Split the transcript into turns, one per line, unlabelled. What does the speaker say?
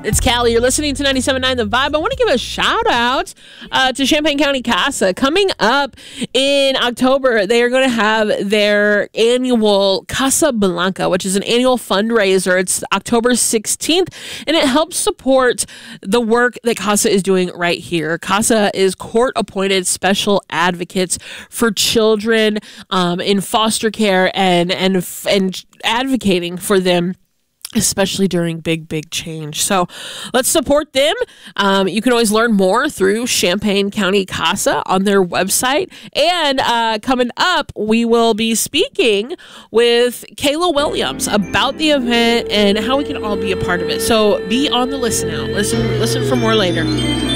It's Callie. You're listening to 97.9 The Vibe. I want to give a shout out to Champaign County CASA. Coming up in October, they are going to have their annual Casa Blanca, which is an annual fundraiser. It's October 16th, and it helps support the work that CASA is doing right here. CASA is court-appointed special advocates for children in foster care and advocating for them, especially during big change. So let's support them. You can always learn more through Champaign County CASA on their website. And coming up, we will be speaking with Kayla Williams about the event and how we can all be a part of it. So be on the listen out. Listen for more later.